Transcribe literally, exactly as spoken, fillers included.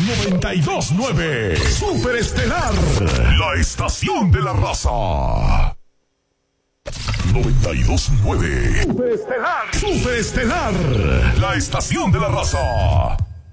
noventa y dos nueve. Super Estelar, la estación de la raza. noventa y dos nueve. Super Estelar. Super Estelar, la estación de la raza.